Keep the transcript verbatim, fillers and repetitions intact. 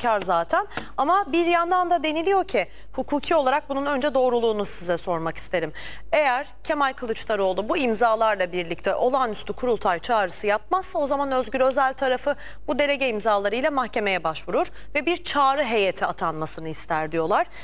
aşikar zaten. Ama bir yandan da deniliyor ki hukuki olarak bunun önce doğruluğunu size sormak isterim. Eğer Kemal Kılıçdaroğlu bu imzalarla birlikte olağanüstü kurultay çağrısı yapmazsa o zaman Özgür Özel tarafı bu delege imzalarıyla mahkemeye başvurur ve bir çağrı heyeti atanmasını ister diyorlar.